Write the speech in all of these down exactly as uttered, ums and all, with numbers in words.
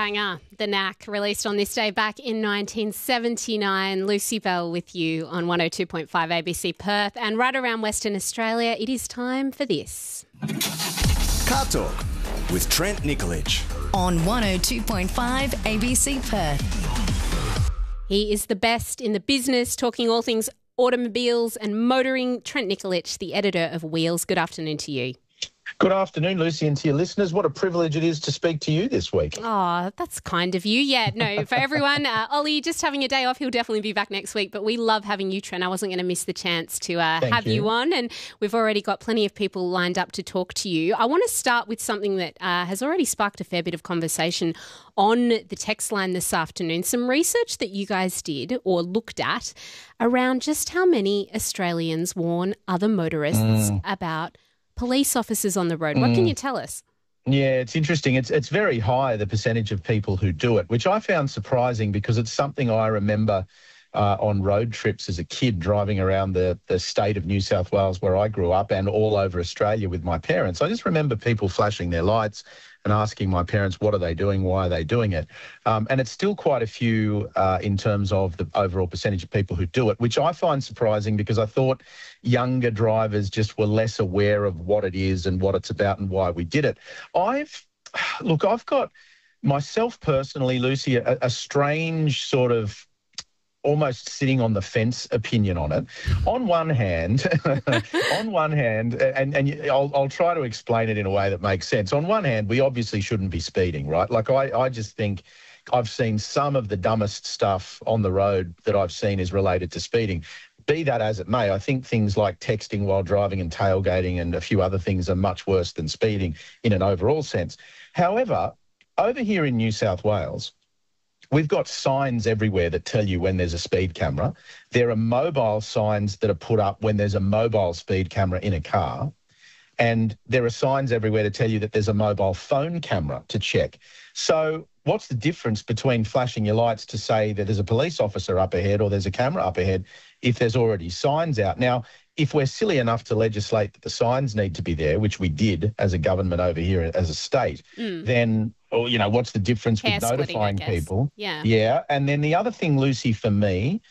banger, The Knack, released on this day back in nineteen seventy-nine. Lucy Bell with you on one oh two point five A B C Perth. And right around Western Australia, it is time for this. Car Talk with Trent Nikolic. On one oh two point five A B C Perth. He is the best in the business, talking all things automobiles and motoring. Trent Nikolic, the editor of Wheels. Good afternoon to you. Good afternoon, Lucy, and to your listeners. What a privilege it is to speak to you this week. Oh, that's kind of you. Yeah, no, for everyone. Uh, Ollie, just having a day off. He'll definitely be back next week, but we love having you, Trent. I wasn't going to miss the chance to uh, have you. you on, and we've already got plenty of people lined up to talk to you. I want to start with something that uh, has already sparked a fair bit of conversation on the text line this afternoon. Some research that you guys did or looked at around just how many Australians warn other motorists mm. about police officers on the road. What mm. can you tell us? Yeah, it's interesting. It's it's very high, the percentage of people who do it, which I found surprising because it's something I remember uh, on road trips as a kid driving around the, the state of New South Wales where I grew up and all over Australia with my parents. I just remember people flashing their lights and asking my parents, what are they doing? Why are they doing it? Um, and it's still quite a few uh, in terms of the overall percentage of people who do it, which I find surprising because I thought younger drivers just were less aware of what it is and what it's about and why we did it. I've, look, I've got myself personally, Lucy, a, a strange sort of almost sitting on the fence opinion on it. On one hand, on one hand, and, and I'll, I'll try to explain it in a way that makes sense. On one hand, we obviously shouldn't be speeding, right? Like I, I just think I've seen some of the dumbest stuff on the road that I've seen is related to speeding. Be that as it may, I think things like texting while driving and tailgating and a few other things are much worse than speeding in an overall sense. However, over here in New South Wales, we've got signs everywhere that tell you when there's a speed camera. There are mobile signs that are put up when there's a mobile speed camera in a car. And there are signs everywhere to tell you that there's a mobile phone camera to check. So what's the difference between flashing your lights to say that there's a police officer up ahead or there's a camera up ahead if there's already signs out? Now, if we're silly enough to legislate that the signs need to be there, which we did as a government over here as a state, mm. then, or, you know, what's the difference Hair with notifying people? Yeah. Yeah. And then the other thing, Lucy, for me,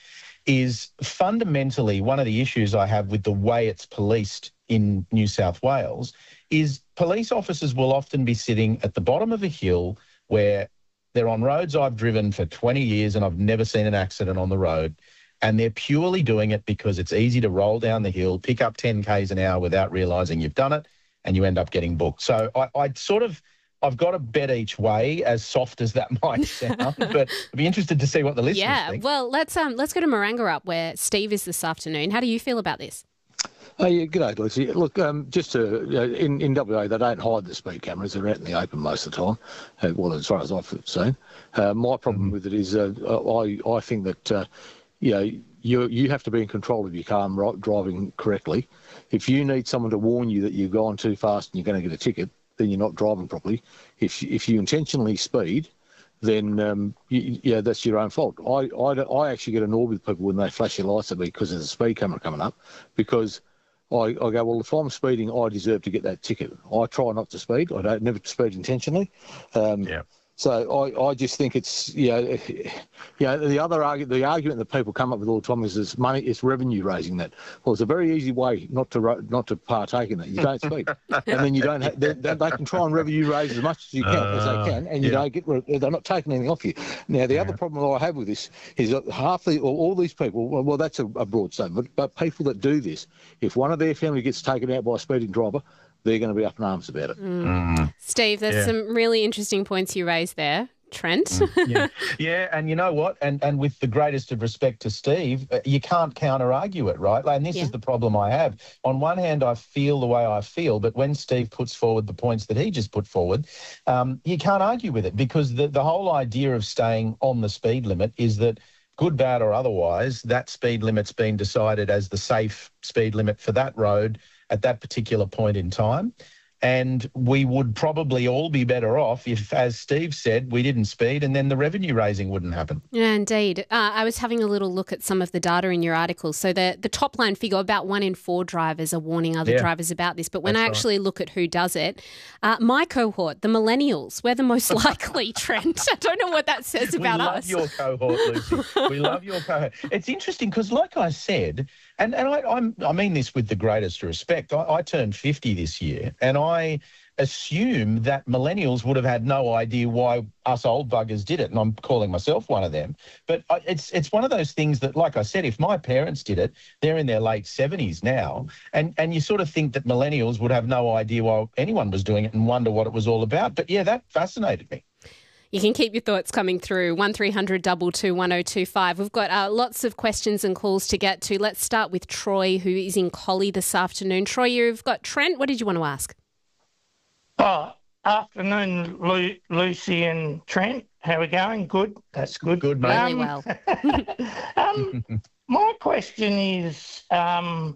is fundamentally one of the issues I have with the way it's policed in New South Wales is police officers will often be sitting at the bottom of a hill where they're on roads I've driven for twenty years and I've never seen an accident on the road. And they're purely doing it because it's easy to roll down the hill, pick up ten kays an hour without realising you've done it, and you end up getting booked. So I, I sort of, I've got a bet each way, as soft as that might sound, but I'd be interested to see what the listeners yeah, think. Yeah, well, let's um let's go to Marangarup where Steve is this afternoon. How do you feel about this? Oh, yeah, good day, Lucy. Look, um, just to, you know, in, in W A, they don't hide the speed cameras. They're out in the open most of the time, uh, well, as far as I've seen. Uh, my problem mm-hmm. with it is uh, I, I think that, uh, you know, you you have to be in control of your car and right, driving correctly. If you need someone to warn you that you've gone too fast and you're going to get a ticket, then you're not driving properly. If if you intentionally speed, then um, you, yeah, that's your own fault. I, I, I actually get annoyed with people when they flash their lights at me because there's a speed camera coming up, because I, I go, well, if I'm speeding, I deserve to get that ticket. I try not to speed. I don't never speed intentionally. Um, yeah. So I, I just think it's, you know, you know the other argu- the argument that people come up with all the time is it's money, it's revenue raising that. Well, it's a very easy way not to ro- not to partake in that. You don't speed, and then you don't. Ha- they, they can try and revenue raise as much as you can uh, as they can, and you yeah. don't get. Re- they're not taking anything off you. Now, the yeah. other problem that I have with this is that half the or all these people. Well, well that's a, a broad statement, but, but people that do this, if one of their family gets taken out by a speeding driver, they're going to be up in arms about it. Mm. Mm. Steve, there's yeah. some really interesting points you raised there. Trent? Mm. Yeah. yeah, and you know what? And and with the greatest of respect to Steve, you can't counter-argue it, right? And this yeah. is the problem I have. On one hand, I feel the way I feel, but when Steve puts forward the points that he just put forward, um, you can't argue with it because the, the whole idea of staying on the speed limit is that good, bad or otherwise, that speed limit's been decided as the safe speed limit for that road at that particular point in time. And we would probably all be better off if, as Steve said, we didn't speed and then the revenue raising wouldn't happen. Yeah, indeed. Uh, I was having a little look at some of the data in your article. So the, the top line figure, about one in four drivers are warning other Yeah. drivers about this. But when That's I right. actually look at who does it, uh, my cohort, the millennials, we're the most likely, Trent. I don't know what that says about we love us. your cohort, Lucy. We love your cohort. It's interesting because, like I said, and, and I, I'm, I mean this with the greatest respect, I, I turned fifty this year, and I assume that millennials would have had no idea why us old buggers did it, and I'm calling myself one of them. But I- it's it's one of those things that, like I said, if my parents did it, they're in their late seventies now, and, and you sort of think that millennials would have no idea why anyone was doing it and wonder what it was all about. But, yeah, that fascinated me. You can keep your thoughts coming through, one three hundred two two one oh two five. We've got uh, lots of questions and calls to get to. Let's start with Troy, who is in Collie this afternoon. Troy, you've got Trent. What did you want to ask? Oh, afternoon, Lu- Lucy and Trent. How are we going? Good. That's good. Good, mate. Really well. um, my question is um,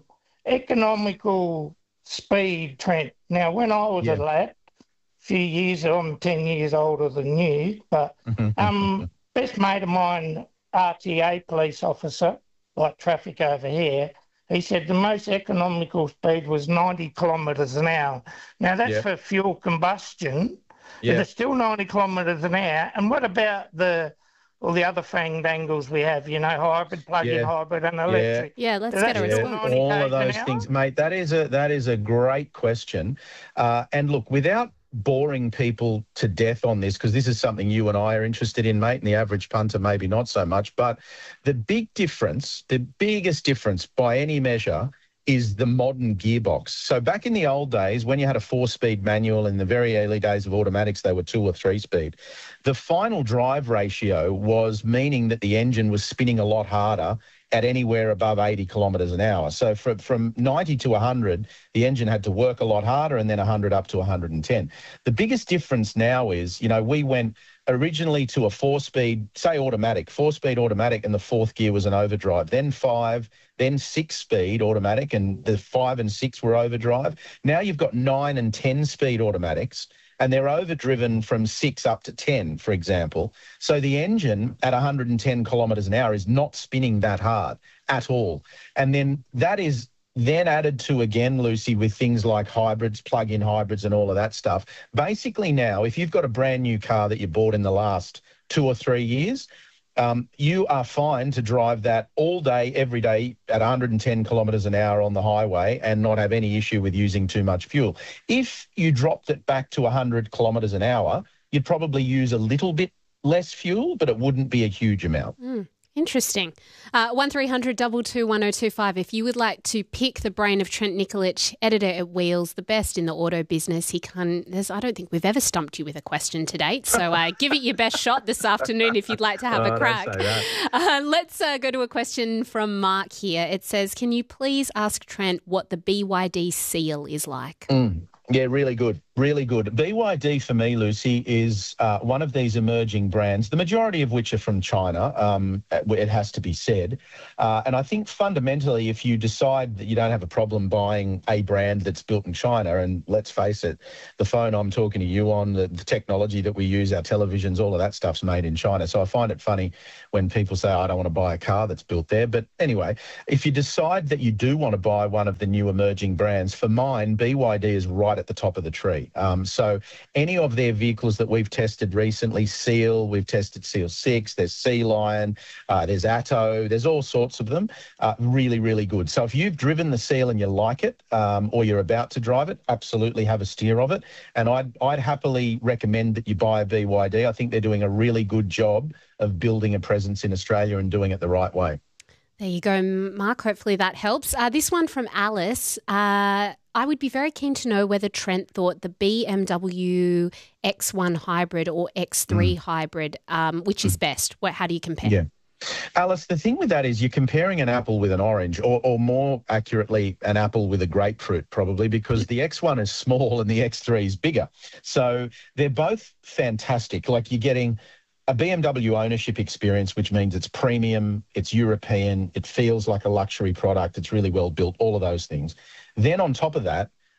economical speed, Trent. Now, when I was Yeah. a lad, a few years, I'm ten years older than you, but um, best mate of mine, R T A police officer, like traffic over here, he said the most economical speed was ninety kilometres an hour. Now, that's Yeah. for fuel combustion. Yeah. But it's still ninety kilometres an hour. And what about the all the other fangdangles we have, you know, hybrid, plug-in Yeah. hybrid and electric? Yeah, let's Do get a they Yeah, still response. ninety all of k's an those hour? things, mate. That is a that is a great question. Uh, and look, without boring people to death on this, because this is something you and I are interested in, mate, and the average punter maybe not so much. But the big difference, the biggest difference by any measure, is the modern gearbox. So back in the old days, when you had a four-speed manual, in the very early days of automatics, they were two or three-speed. The final drive ratio was meaning that the engine was spinning a lot harder at anywhere above eighty kilometres an hour. So from, from ninety to one hundred, the engine had to work a lot harder, and then one hundred up to one hundred ten. The biggest difference now is, you know, we went originally to a four-speed, say automatic, four-speed automatic, and the fourth gear was an overdrive, then five, then six-speed automatic, and the five and six were overdrive. Now you've got nine and ten-speed automatics, and they're overdriven from six up to ten, for example. So the engine at one hundred ten kilometres an hour is not spinning that hard at all. And then that is then added to, again, Lucy, with things like hybrids, plug-in hybrids and all of that stuff. Basically now, if you've got a brand new car that you bought in the last two or three years, Um, you are fine to drive that all day, every day at one hundred ten kilometres an hour on the highway and not have any issue with using too much fuel. If you dropped it back to one hundred kilometres an hour, you'd probably use a little bit less fuel, but it wouldn't be a huge amount. Mm, interesting. Uh, one three hundred two two one oh two five. If you would like to pick the brain of Trent Nikolic, editor at Wheels, the best in the auto business, he can. There's, I don't think we've ever stumped you with a question to date. So uh, give it your best shot this afternoon if you'd like to have Oh, a don't crack. say that. Uh, let's uh, go to a question from Mark here. It says, "Can you please ask Trent what the B Y D Seal is like?" Mm. Yeah, really good. Really good. B Y D for me, Lucy, is uh, one of these emerging brands, the majority of which are from China, um, it has to be said. Uh, and I think fundamentally, if you decide that you don't have a problem buying a brand that's built in China, and let's face it, the phone I'm talking to you on, the, the technology that we use, our televisions, all of that stuff's made in China. So I find it funny when people say, I don't want to buy a car that's built there. But anyway, if you decide that you do want to buy one of the new emerging brands, for mine, B Y D is right at the top of the tree. Um, so any of their vehicles that we've tested recently, Seal, we've tested Seal six, there's Sea Lion, uh, there's Atto, there's all sorts of them, uh, really, really good. So if you've driven the Seal and you like it, um, or you're about to drive it, absolutely have a steer of it. And I'd, I'd happily recommend that you buy a B Y D. I think they're doing a really good job of building a presence in Australia and doing it the right way. There you go, Mark. Hopefully that helps. Uh, this one from Alice. Uh, I would be very keen to know whether Trent thought the B M W X one hybrid or X three mm. hybrid, um, which is best? What, how do you compare? Yeah. Alice, the thing with that is you're comparing an apple with an orange, or, or more accurately, an apple with a grapefruit, probably, because the X one is small and the X three is bigger. So they're both fantastic. Like, you're getting a B M W ownership experience, which means it's premium, it's European, it feels like a luxury product, it's really well built, all of those things. Then on top of that,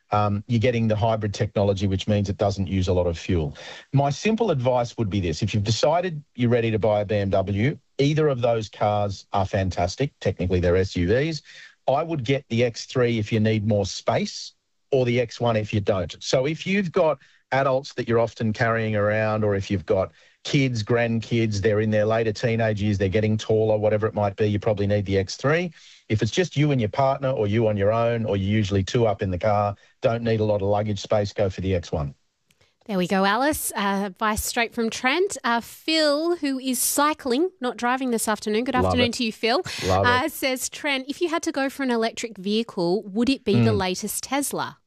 Um, you're getting the hybrid technology, which means it doesn't use a lot of fuel. My simple advice would be this. If you've decided you're ready to buy a B M W, either of those cars are fantastic. Technically, they're S U Vs. I would get the X three if you need more space, or the X one if you don't. So if you've got adults that you're often carrying around, or if you've got kids, grandkids, they're in their later teenage years, they're getting taller, whatever it might be, you probably need the X three. If it's just you and your partner, or you on your own, or you're usually two up in the car, don't need a lot of luggage space, go for the X one. There we go, Alice. Uh, advice straight from Trent. Uh, Phil, who is cycling, not driving this afternoon. Good Love afternoon it. to you, Phil. Love uh, it. Says, Trent, if you had to go for an electric vehicle, would it be mm. the latest Tesla?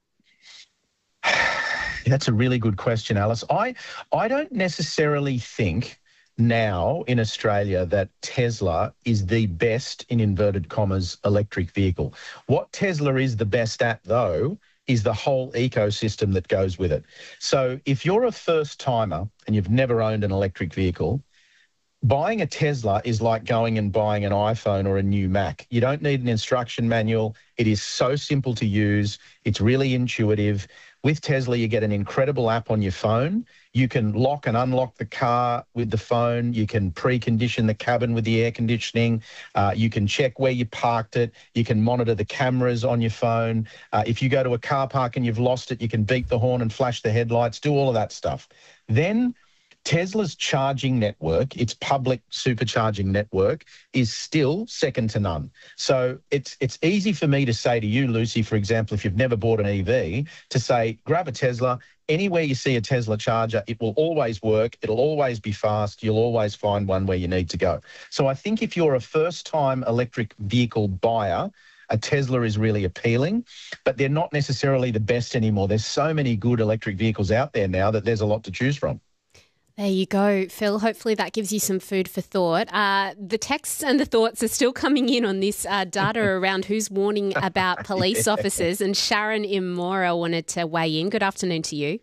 That's a really good question, Alice. I I don't necessarily think now in Australia that Tesla is the best, in inverted commas, electric vehicle. What Tesla is the best at, though, is the whole ecosystem that goes with it. So if you're a first timer and you've never owned an electric vehicle, buying a Tesla is like going and buying an iPhone or a new Mac. You don't need an instruction manual. It is so simple to use. It's really intuitive. With Tesla, you get an incredible app on your phone. You can lock and unlock the car with the phone. You can precondition the cabin with the air conditioning. Uh, you can check where you parked it. You can monitor the cameras on your phone. Uh, if you go to a car park and you've lost it, you can beep the horn and flash the headlights, do all of that stuff. Then Tesla's charging network, its public supercharging network, is still second to none. So it's it's easy for me to say to you, Lucy, for example, if you've never bought an E V, to say, grab a Tesla. Anywhere you see a Tesla charger, it will always work. It'll always be fast. You'll always find one where you need to go. So I think if you're a first-time electric vehicle buyer, a Tesla is really appealing, but they're not necessarily the best anymore. There's so many good electric vehicles out there now that there's a lot to choose from. There you go, Phil. Hopefully that gives you some food for thought. Uh, the texts and the thoughts are still coming in on this uh, data around who's warning about police yeah. officers, and Sharon Imora wanted to weigh in. Good afternoon to you.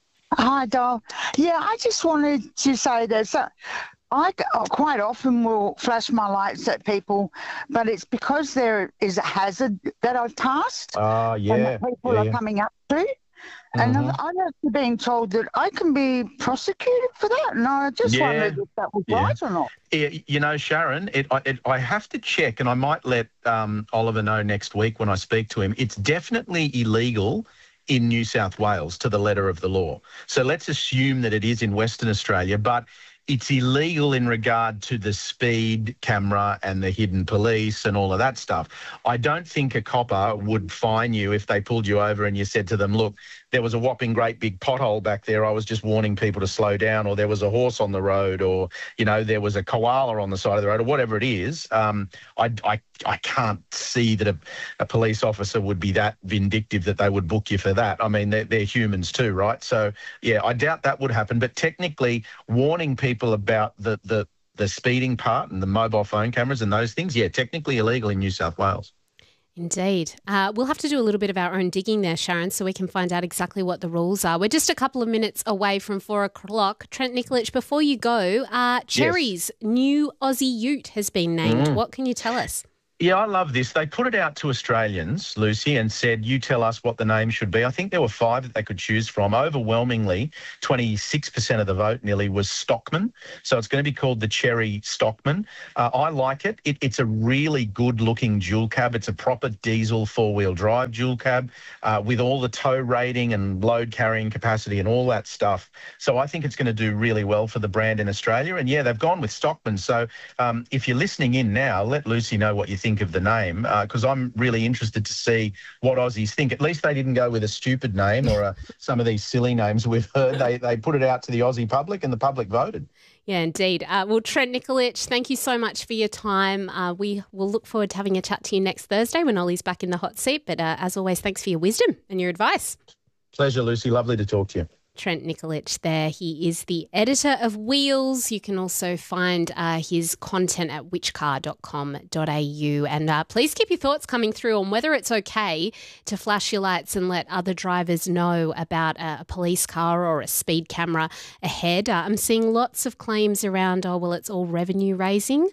Hi, Dol. Yeah, I just wanted to say this. Uh, I quite often will flash my lights at people, but it's because there is a hazard that I've tasked uh, yeah, and that people yeah, are yeah. coming up to. And mm-hmm. I'm actually being told that I can be prosecuted for that. And I just yeah. wondered if that was yeah. right or not. Yeah, you know, Sharon, it, it, I have to check, and I might let um, Oliver know next week when I speak to him. It's definitely illegal in New South Wales to the letter of the law. So let's assume that it is in Western Australia, but it's illegal in regard to the speed camera and the hidden police and all of that stuff. I don't think a copper would fine you if they pulled you over and you said to them, look, there was a whopping great big pothole back there. I was just warning people to slow down, or there was a horse on the road, or, you know, there was a koala on the side of the road, or whatever it is. Um, I, I, I can't see that a, a police officer would be that vindictive that they would book you for that. I mean, they're, they're humans too, right? So, yeah, I doubt that would happen. But technically, warning people about the, the, the speeding part and the mobile phone cameras and those things, yeah, technically illegal in New South Wales. Indeed. Uh, we'll have to do a little bit of our own digging there, Sharon, so we can find out exactly what the rules are. We're just a couple of minutes away from four o'clock. Trent Nikolic, before you go, uh, Cherry's yes. new Aussie Ute has been named. Mm. What can you tell us? Yeah, I love this. They put it out to Australians, Lucy, and said, you tell us what the name should be. I think there were five that they could choose from. Overwhelmingly, twenty-six percent of the vote nearly was Stockman. So it's going to be called the Cherry Stockman. Uh, I like it. it. It's a really good-looking dual cab. It's a proper diesel four-wheel drive dual cab uh, with all the tow rating and load carrying capacity and all that stuff. So I think it's going to do really well for the brand in Australia. And, yeah, they've gone with Stockman. So um, if you're listening in now, let Lucy know what you think. think of the name, because uh, I'm really interested to see what Aussies think. At least they didn't go with a stupid name or a, some of these silly names we've heard. They they put it out to the Aussie public and the public voted. Yeah, indeed. Uh, well, Trent Nikolic, thank you so much for your time. Uh, we will look forward to having a chat to you next Thursday when Ollie's back in the hot seat. But uh, as always, thanks for your wisdom and your advice. Pleasure, Lucy. Lovely to talk to you. Trent Nikolic there. He is the editor of Wheels. You can also find uh, his content at which car dot com dot a u. And uh, please keep your thoughts coming through on whether it's okay to flash your lights and let other drivers know about a, a police car or a speed camera ahead. Uh, I'm seeing lots of claims around, oh, well, it's all revenue raising.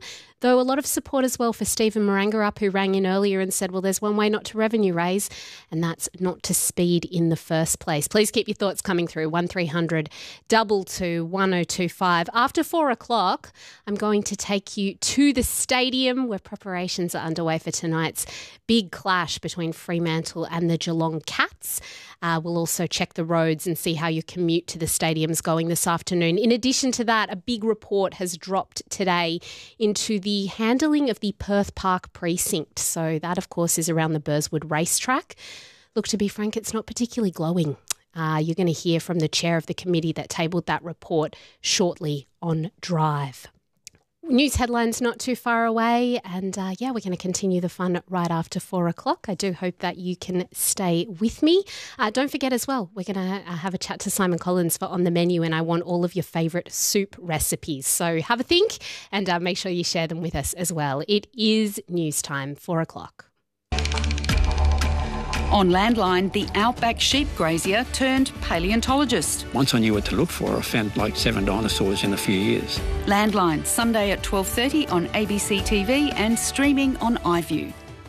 Though a lot of support as well for Stephen Marangarup, who rang in earlier and said, well, there's one way not to revenue raise, and that's not to speed in the first place. Please keep your thoughts coming through. one three hundred two two one oh two five. After four o'clock, I'm going to take you to the stadium where preparations are underway for tonight's big clash between Fremantle and the Geelong Cats. Uh, we'll also check the roads and see how your commute to the stadium's going this afternoon. In addition to that, a big report has dropped today into the handling of the Perth Park precinct. So that, of course, is around the Burswood racetrack. Look, to be frank, it's not particularly glowing. Uh, you're going to hear from the chair of the committee that tabled that report shortly on Drive. News headlines not too far away, and uh, yeah, we're going to continue the fun right after four o'clock. I do hope that you can stay with me. Uh, don't forget as well, we're going to uh, have a chat to Simon Collins for On the Menu, and I want all of your favourite soup recipes. So have a think and uh, make sure you share them with us as well. It is news time, four o'clock. On Landline, the outback sheep grazier turned paleontologist. Once I knew what to look for, I found like seven dinosaurs in a few years. Landline, Sunday at twelve thirty on A B C T V and streaming on iView.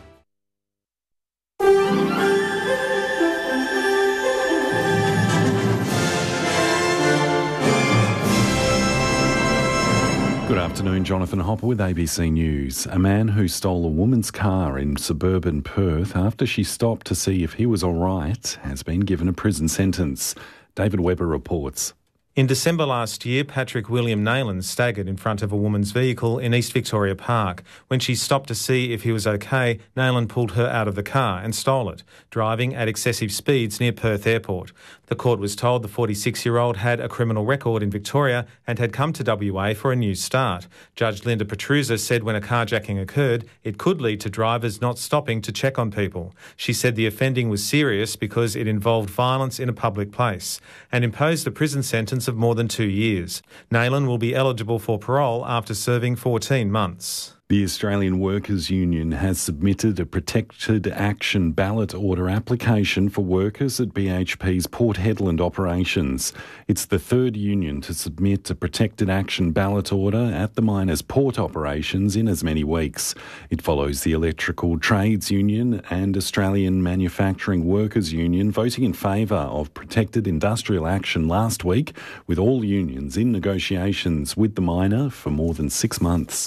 Good afternoon, Jonathan Hopper with A B C News. A man who stole a woman's car in suburban Perth after she stopped to see if he was all right has been given a prison sentence. David Webber reports. In December last year, Patrick William Nayland staggered in front of a woman's vehicle in East Victoria Park. When she stopped to see if he was okay, Nayland pulled her out of the car and stole it, driving at excessive speeds near Perth Airport. The court was told the forty-six-year-old had a criminal record in Victoria and had come to W A for a new start. Judge Linda Petruzza said when a carjacking occurred, it could lead to drivers not stopping to check on people. She said the offending was serious because it involved violence in a public place and imposed a prison sentence of more than two years. Nayland will be eligible for parole after serving fourteen months. The Australian Workers' Union has submitted a protected action ballot order application for workers at B H P's Port Hedland operations. It's the third union to submit a protected action ballot order at the mine's port operations in as many weeks. It follows the Electrical Trades Union and Australian Manufacturing Workers' Union voting in favour of protected industrial action last week, with all unions in negotiations with the miner for more than six months.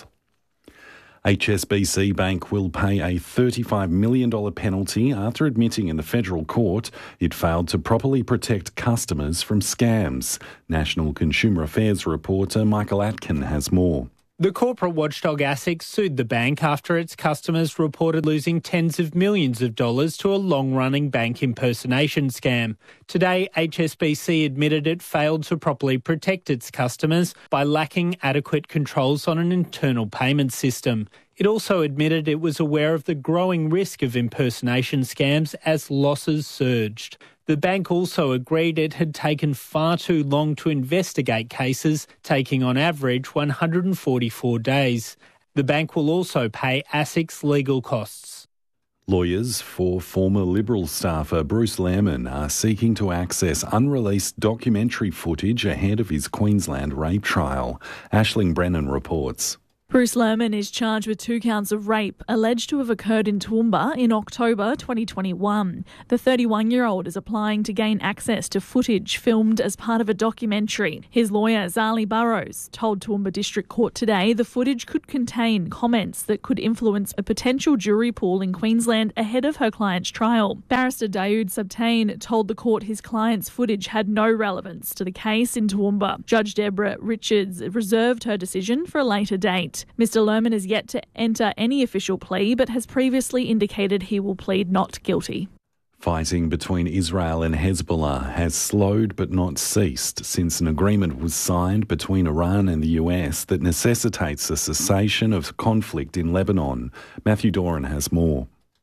H S B C Bank will pay a thirty-five million dollars penalty after admitting in the federal court it failed to properly protect customers from scams. National Consumer Affairs reporter Michael Atkin has more. The corporate watchdog ASIC sued the bank after its customers reported losing tens of millions of dollars to a long-running bank impersonation scam. Today, H S B C admitted it failed to properly protect its customers by lacking adequate controls on an internal payment system. It also admitted it was aware of the growing risk of impersonation scams as losses surged. The bank also agreed it had taken far too long to investigate cases, taking on average one hundred forty-four days. The bank will also pay ASIC's legal costs. Lawyers for former Liberal staffer Bruce Lehrmann are seeking to access unreleased documentary footage ahead of his Queensland rape trial. Aisling Brennan reports. Bruce Lehrmann is charged with two counts of rape alleged to have occurred in Toowoomba in October twenty twenty-one. The thirty-one-year-old is applying to gain access to footage filmed as part of a documentary. His lawyer, Zali Burrows, told Toowoomba District Court today the footage could contain comments that could influence a potential jury pool in Queensland ahead of her client's trial. Barrister Daoud Sabtain told the court his client's footage had no relevance to the case in Toowoomba. Judge Deborah Richards reserved her decision for a later date. Mister Lehrmann is yet to enter any official plea but has previously indicated he will plead not guilty. Fighting between Israel and Hezbollah has slowed but not ceased since an agreement was signed between Iran and the U S that necessitates a cessation of conflict in Lebanon. Matthew Doran has more.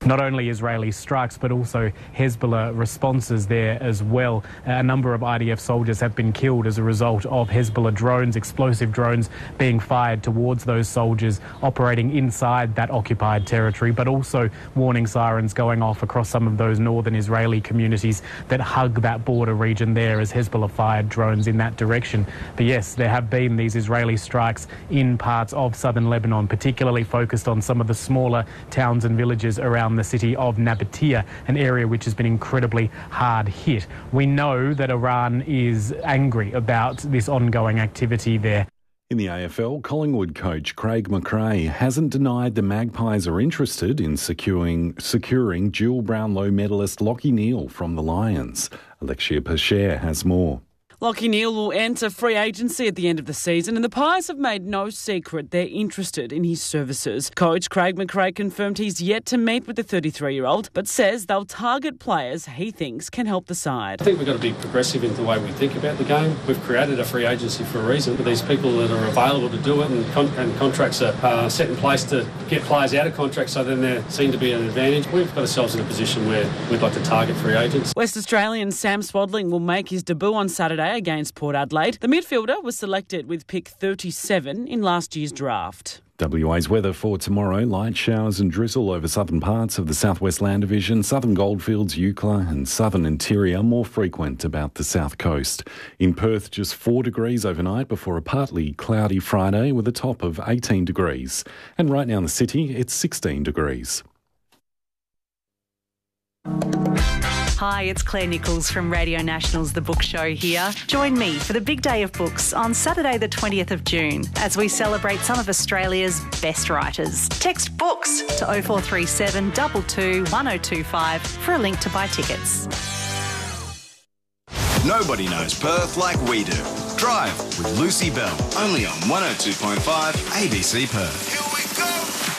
Not only Israeli strikes, but also Hezbollah responses there as well. A number of I D F soldiers have been killed as a result of Hezbollah drones, explosive drones being fired towards those soldiers operating inside that occupied territory, but also warning sirens going off across some of those northern Israeli communities that hug that border region there as Hezbollah fired drones in that direction. But yes, there have been these Israeli strikes in parts of southern Lebanon, particularly focused on some of the smaller towns and villages around the city of Nabatea, an area which has been incredibly hard hit. We know that Iran is angry about this ongoing activity there. In the A F L, Collingwood coach Craig McRae hasn't denied the Magpies are interested in securing, securing dual Brownlow medalist Lachie Neale from the Lions. Alexia Pacher has more. Lachie Neale will enter free agency at the end of the season, and the Pies have made no secret they're interested in his services. Coach Craig McRae confirmed he's yet to meet with the thirty-three-year-old, but says they'll target players he thinks can help the side. I think we've got to be progressive in the way we think about the game. We've created a free agency for a reason, but these people that are available to do it, and, con- and contracts are uh, set in place to get players out of contracts, so then they're seen to be an advantage. We've got ourselves in a position where we'd like to target free agents. West Australian Sam Swadling will make his debut on Saturday against Port Adelaide. The midfielder was selected with pick thirty-seven in last year's draft. W A's weather for tomorrow: light showers and drizzle over southern parts of the southwest land division, southern goldfields, Eucla and southern interior, more frequent about the south coast. In Perth, just four degrees overnight before a partly cloudy Friday with a top of eighteen degrees. And right now in the city, it's sixteen degrees. Hi, it's Claire Nichols from Radio National's The Book Show here. Join me for the big day of books on Saturday the twentieth of June as we celebrate some of Australia's best writers. Text BOOKS to oh four three seven, two two, one oh two five for a link to buy tickets. Nobody knows Perth like we do. Drive with Lucy Bell, only on one oh two point five A B C Perth. Here we go!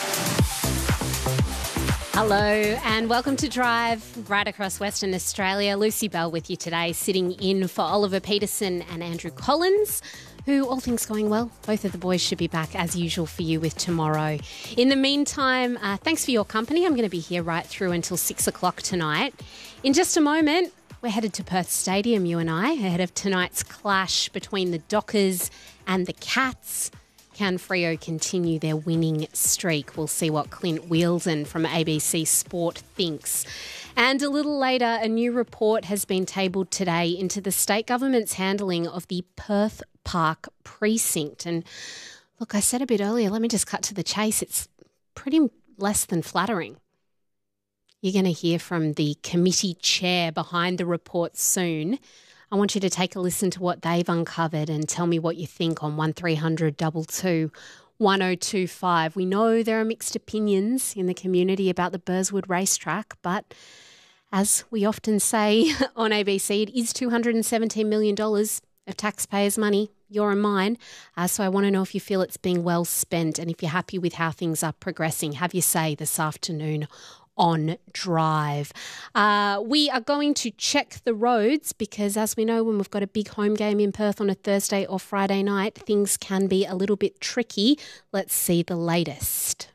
Hello and welcome to Drive right across Western Australia. Lucy Bell with you today, sitting in for Oliver Peterson and Andrew Collins, who, all things going well, both of the boys should be back as usual for you with tomorrow. In the meantime, uh, thanks for your company. I'm going to be here right through until six o'clock tonight. In just a moment, we're headed to Perth Stadium, you and I, ahead of tonight's clash between the Dockers and the Cats. Can Freo continue their winning streak? We'll see what Clint Wheeldon from A B C Sport thinks. And a little later, a new report has been tabled today into the state government's handling of the Perth Park precinct. And look, I said a bit earlier, let me just cut to the chase. It's pretty less than flattering. You're going to hear from the committee chair behind the report soon. I want you to take a listen to what they've uncovered and tell me what you think on one three hundred, two two, one oh two five. We know there are mixed opinions in the community about the Burswood racetrack, but as we often say on A B C, it is two hundred seventeen million dollars of taxpayers' money, your and mine. Uh, so I want to know if you feel it's being well spent and if you're happy with how things are progressing. Have your say this afternoon on Drive. Uh, we are going to check the roads because, as we know, when we've got a big home game in Perth on a Thursday or Friday night, things can be a little bit tricky. Let's see the latest.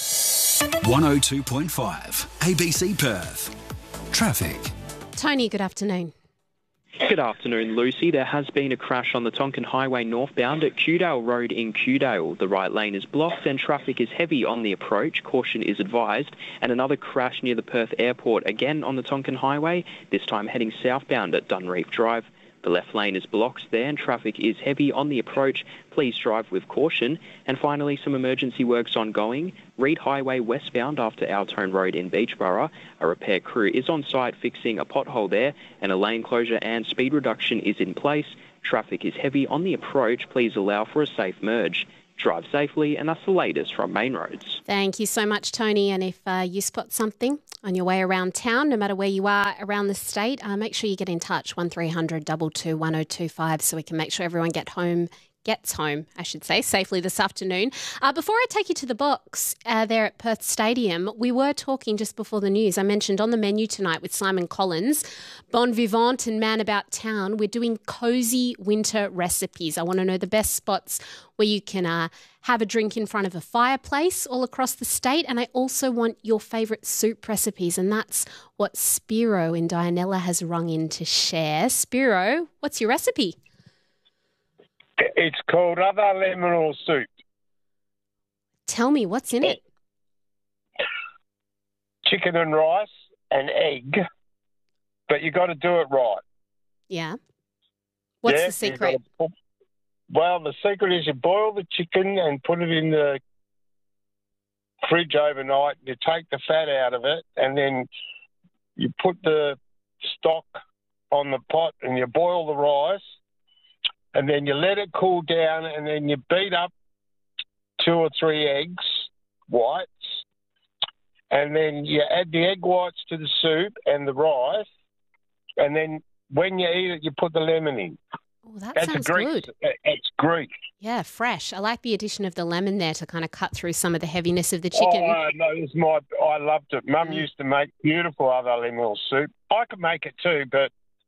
one oh two point five A B C Perth. Traffic. Tony, good afternoon. Good afternoon, Lucy. There has been a crash on the Tonkin Highway northbound at Kewdale Road in Kewdale. The right lane is blocked and traffic is heavy on the approach. Caution is advised. And another crash near the Perth Airport, again on the Tonkin Highway, this time heading southbound at Dunreef Drive. The left lane is blocked there and traffic is heavy on the approach. Please drive with caution. And finally, some emergency works ongoing. Reed Highway westbound after Altone Road in Beachborough. A repair crew is on site fixing a pothole there and a lane closure and speed reduction is in place. Traffic is heavy on the approach. Please allow for a safe merge. Drive safely, and that's the latest from Main Roads. Thank you so much, Tony. And if uh, you spot something on your way around town, no matter where you are around the state, uh, make sure you get in touch, one three hundred, two two, one oh two five, so we can make sure everyone get home gets home, I should say, safely this afternoon. Uh, before I take you to the box uh, there at Perth Stadium, we were talking just before the news. I mentioned on the menu tonight with Simon Collins, Bon Vivant and Man About Town, we're doing cosy winter recipes. I want to know the best spots where you can uh, have a drink in front of a fireplace all across the state. And I also want your favourite soup recipes, and that's what Spiro in Dianella has rung in to share. Spiro, what's your recipe? It's called other lemon or soup. Tell me, what's in it? Chicken and rice and egg, but you got to do it right. Yeah. What's yeah, the secret? Put, well, the secret is you boil the chicken and put it in the fridge overnight. You take the fat out of it, and then you put the stock on the pot and you boil the rice. And then you let it cool down, and then you beat up two or three eggs, whites, and then you add the egg whites to the soup and the rice, and then when you eat it, you put the lemon in. Oh, that That's sounds a Greek, good. It's Greek. Yeah, fresh. I like the addition of the lemon there to kind of cut through some of the heaviness of the chicken. Oh, no, it's my, I loved it. Mum mm. used to make beautiful other lemon soup. I could make it too, but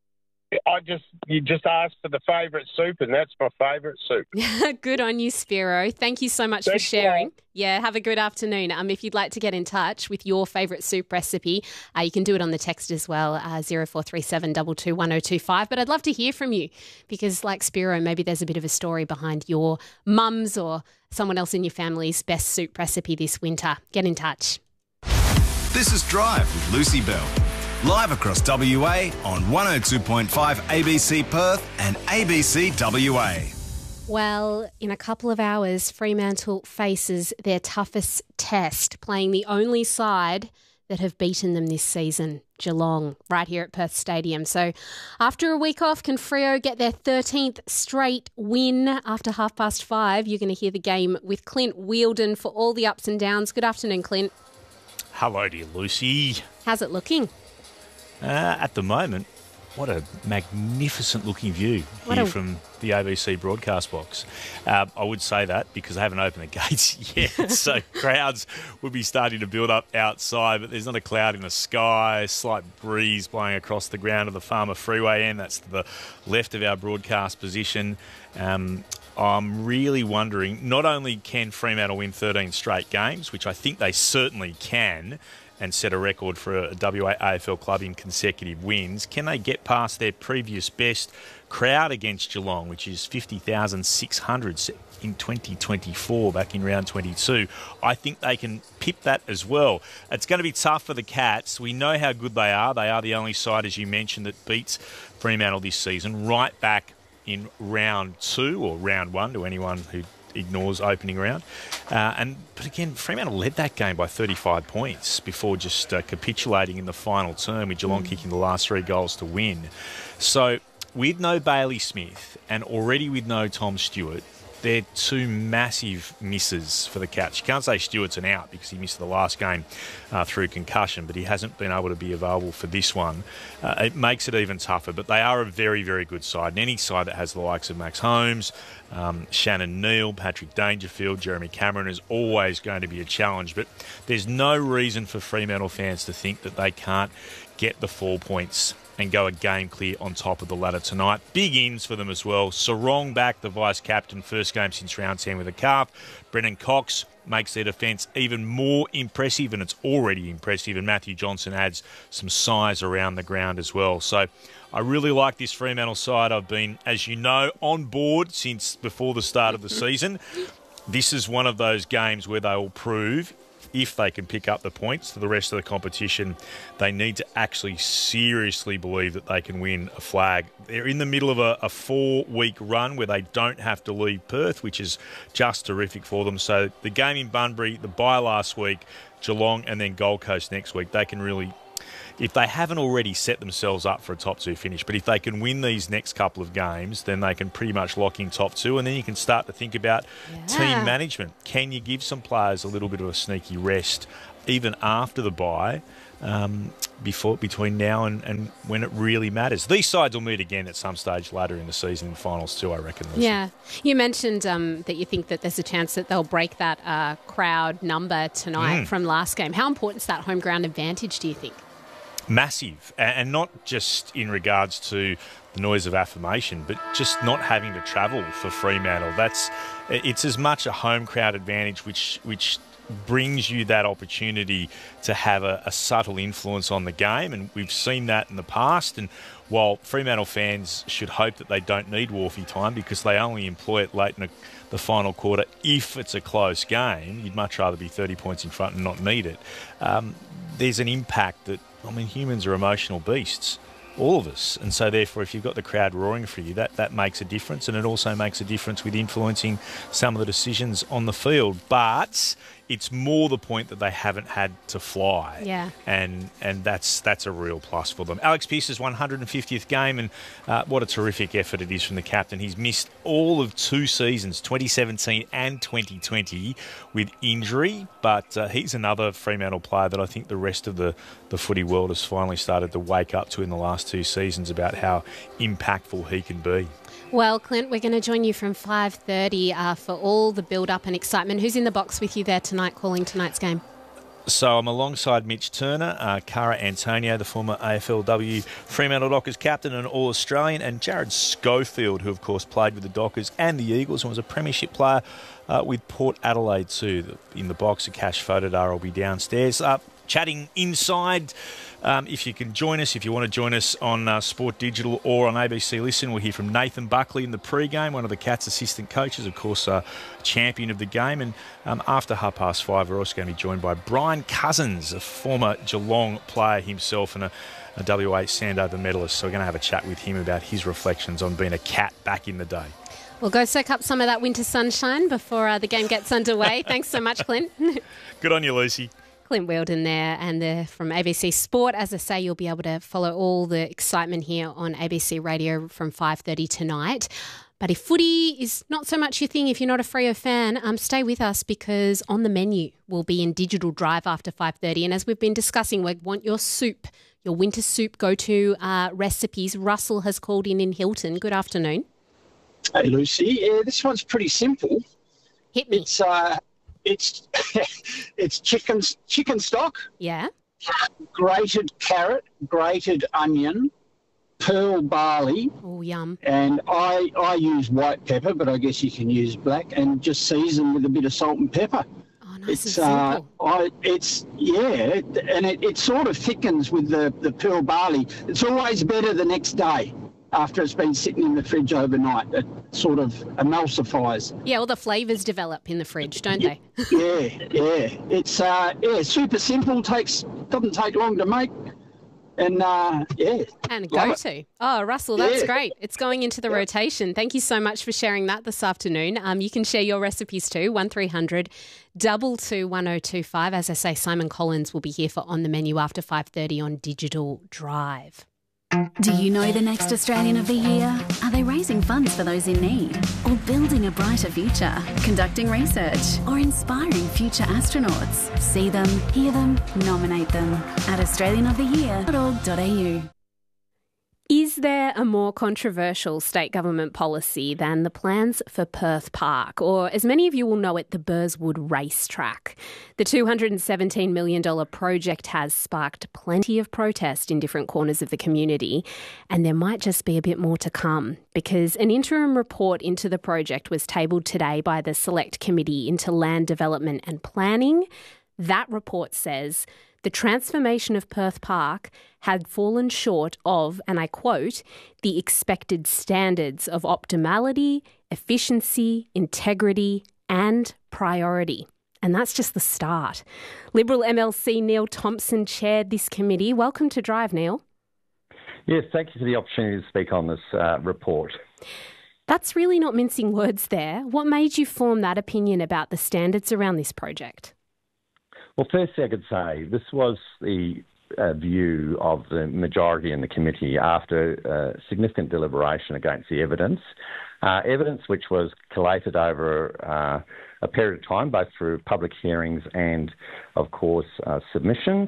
I just you just asked for the favourite soup, and that's my favourite soup. Good on you, Spiro. Thank you so much Thanks, for sharing. Guys. Yeah, have a good afternoon. Um, if you'd like to get in touch with your favourite soup recipe, uh, you can do it on the text as well, uh, zero four three seven two two one zero two five. But I'd love to hear from you because, like Spiro, maybe there's a bit of a story behind your mum's or someone else in your family's best soup recipe this winter. Get in touch. This is Drive with Lucy Bell. Live across W A on one oh two point five A B C Perth and A B C W A. Well, in a couple of hours, Fremantle faces their toughest test, playing the only side that have beaten them this season, Geelong, right here at Perth Stadium. So after a week off, can Freo get their thirteenth straight win? After half past five, you're going to hear the game with Clint Wheeldon for all the ups and downs. Good afternoon, Clint. Hello to you, Lucy. How's it looking? Uh, at the moment, what a magnificent-looking view What here a- from the A B C broadcast box. Uh, I would say that because they haven't opened the gates yet, so crowds will be starting to build up outside, but there's not a cloud in the sky, slight breeze blowing across the ground of the Farmer Freeway end. That's to the left of our broadcast position. Um, I'm really wondering, not only can Fremantle win thirteen straight games, which I think they certainly can, and set a record for a W A A F L club in consecutive wins, can they get past their previous best crowd against Geelong, which is fifty thousand six hundred in twenty twenty-four, back in round twenty-two? I think they can pip that as well. It's going to be tough for the Cats. We know how good they are. They are the only side, as you mentioned, that beats Fremantle this season, right back in round two, or round one to anyone who ignores opening round. Uh, and But again, Fremantle led that game by thirty-five points before just uh, capitulating in the final term, with Geelong mm. kicking the last three goals to win. So with no Bailey Smith and already with no Tom Stewart, they're two massive misses for the Cats. You can't say Stewart's an out because he missed the last game uh, through concussion, but he hasn't been able to be available for this one. Uh, it makes it even tougher, but they are a very, very good side. And any side that has the likes of Max Holmes, um, Shannon Neal, Patrick Dangerfield, Jeremy Cameron is always going to be a challenge. But there's no reason for Fremantle fans to think that they can't get the four points and go a game clear on top of the ladder tonight. Big ins for them as well. Sarong back, the vice-captain, first game since round ten with a calf. Brennan Cox makes their defence even more impressive, and it's already impressive, and Matthew Johnson adds some size around the ground as well. So I really like this Fremantle side. I've been, as you know, on board since before the start of the season. This is one of those games where they will prove, if they can pick up the points to the rest of the competition, they need to actually seriously believe that they can win a flag. They're in the middle of a, a four-week run where they don't have to leave Perth, which is just terrific for them. So the game in Bunbury, the bye last week, Geelong, and then Gold Coast next week, they can really, if they haven't already set themselves up for a top two finish, but if they can win these next couple of games, then they can pretty much lock in top two, and then you can start to think about yeah. team management. Can you give some players a little bit of a sneaky rest even after the bye um, before between now and, and when it really matters. These sides will meet again at some stage later in the season in finals too, I reckon. Lucy. Yeah. You mentioned um, that you think that there's a chance that they'll break that uh, crowd number tonight Mm. from last game. How important is that home ground advantage, do you think? Massive, and not just in regards to the noise of affirmation, but just not having to travel for Fremantle. That's it's as much a home crowd advantage, which which brings you that opportunity to have a, a subtle influence on the game, and we've seen that in the past. And while Fremantle fans should hope that they don't need Wharfie time because they only employ it late in the, the final quarter if it's a close game, you'd much rather be thirty points in front and not need it. Um, there's an impact that, I mean, humans are emotional beasts, all of us. And so therefore, if you've got the crowd roaring for you, that, that makes a difference. And it also makes a difference with influencing some of the decisions on the field. But it's more the point that they haven't had to fly. Yeah. And and that's that's a real plus for them. Alex Pearce's one hundred fiftieth game, and uh, what a terrific effort it is from the captain. He's missed all of two seasons, twenty seventeen and twenty twenty, with injury. But uh, he's another Fremantle player that I think the rest of the, the footy world has finally started to wake up to in the last two seasons about how impactful he can be. Well, Clint, we're going to join you from five thirty uh, for all the build-up and excitement. Who's in the box with you there tonight, calling tonight's game? So I'm alongside Mitch Turner, uh, Cara Antonio, the former A F L W Fremantle Dockers captain and All-Australian, and Jared Schofield, who of course played with the Dockers and the Eagles and was a premiership player uh, with Port Adelaide too. In the box, Akash Fotodar will be downstairs. Uh, chatting inside. Um, if you can join us, if you want to join us on uh, Sport Digital or on A B C Listen, we'll hear from Nathan Buckley in the pre-game, one of the Cats' assistant coaches, of course, uh, champion of the game. And um, after half past five, we're also going to be joined by Brian Cousins, a former Geelong player himself and a, a W A Sandover medalist. So we're going to have a chat with him about his reflections on being a Cat back in the day. We'll go soak up some of that winter sunshine before uh, the game gets underway. Thanks so much, Clint. Good on you, Lucy. Clint Weldon there, and the, from A B C Sport. As I say, you'll be able to follow all the excitement here on A B C Radio from five thirty tonight. But if footy is not so much your thing, if you're not a Freo fan, um, stay with us because On the Menu will be in Digital Drive after five thirty. And as we've been discussing, we want your soup, your winter soup go-to uh, recipes. Russell has called in in Hilton. Good afternoon. Hey, Lucy. Yeah, this one's pretty simple. Hit me. It's... Uh, It's it's chicken chicken stock. Yeah. Grated carrot, grated onion, pearl barley. Oh, yum. And I I use white pepper, but I guess you can use black, and just season with a bit of salt and pepper. Oh, nice it's, and simple. Uh, I, it's, yeah, and it, it sort of thickens with the, the pearl barley. It's always better the next day after it's been sitting in the fridge overnight. It sort of emulsifies. Yeah, all the flavours develop in the fridge, don't yeah, they? yeah, yeah. It's uh, yeah, super simple. Takes doesn't take long to make, and uh, yeah. And go to. Oh, Russell, that's Yeah. great. It's going into the rotation. Thank you so much for sharing that this afternoon. Um, you can share your recipes too. One three hundred double two one oh two five. As I say, Simon Collins will be here for On the Menu after five thirty on Digital Drive. Do you know the next Australian of the Year? Are they raising funds for those in need? Or building a brighter future? Conducting research? Or inspiring future astronauts? See them, hear them, nominate them at australian of the year dot org dot a u. Is there a more controversial state government policy than the plans for Perth Park, or as many of you will know it, the Burswood Racetrack? The two hundred seventeen million dollars project has sparked plenty of protest in different corners of the community, and there might just be a bit more to come because an interim report into the project was tabled today by the Select Committee into Land Development and Planning. That report says the transformation of Perth Park had fallen short of, and I quote, the expected standards of optimality, efficiency, integrity and priority. And that's just the start. Liberal M L C Neil Thompson chaired this committee. Welcome to Drive, Neil. Yes, thank you for the opportunity to speak on this uh, report. That's really not mincing words there. What made you form that opinion about the standards around this project? Well, firstly, I could say this was the uh, view of the majority in the committee after uh, significant deliberation against the evidence, uh, evidence which was collated over uh, a period of time, both through public hearings and, of course, uh, submissions.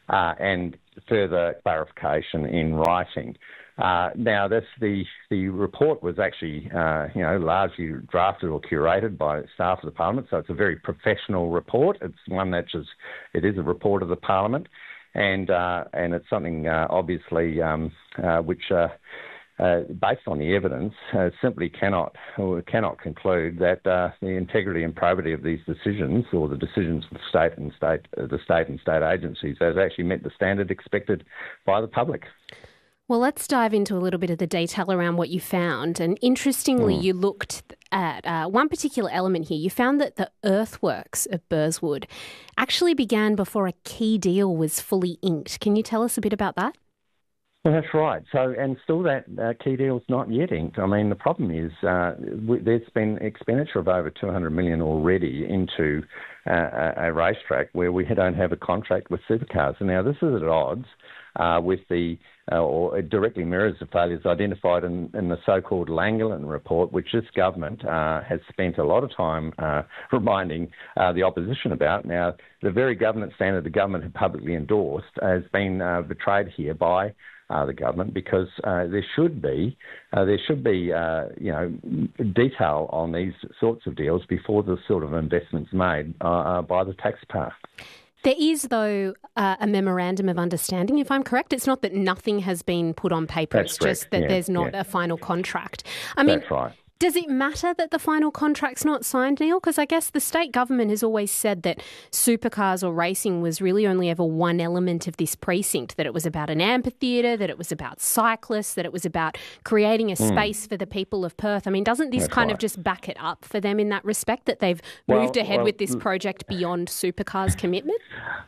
uh, and further clarification in writing. Uh, now, this, the the report was actually, uh, you know, largely drafted or curated by staff of the Parliament, so it's a very professional report. It's one that is, it is a report of the Parliament, and uh, and it's something uh, obviously um, uh, which, uh, uh, based on the evidence, uh, simply cannot or cannot conclude that uh, the integrity and probity of these decisions, or the decisions of the state and state, uh, the state and state agencies, has actually met the standard expected by the public. Well, let's dive into a little bit of the detail around what you found. And interestingly, mm. you looked at uh, one particular element here. You found that the earthworks of Burswood actually began before a key deal was fully inked. Can you tell us a bit about that? Well, that's right. So, and still that uh, key deal's not yet inked. I mean, the problem is uh, w- there's been expenditure of over two hundred million dollars already into uh, a, a racetrack where we don't have a contract with Supercars. And now this is at odds uh, with the Uh, or it directly mirrors the failures identified in, in the so-called Langland report, which this government uh, has spent a lot of time uh, reminding uh, the opposition about. Now, the very governance standard the government had publicly endorsed has been uh, betrayed here by uh, the government, because uh, there should be uh, there should be uh, you know detail on these sorts of deals before the sort of investments made uh, uh, by the taxpayer. There is, though, uh, a memorandum of understanding, if I'm correct. It's not that nothing has been put on paper. That's it's correct. just that yeah, there's not yeah. a final contract. I mean, That's right. Does it matter that the final contract's not signed, Neil? Because I guess the state government has always said that supercars or racing was really only ever one element of this precinct, that it was about an amphitheatre, that it was about cyclists, that it was about creating a space mm. for the people of Perth. I mean, doesn't this That's kind right. of just back it up for them in that respect, that they've well, moved ahead well, with this project beyond supercars' commitment?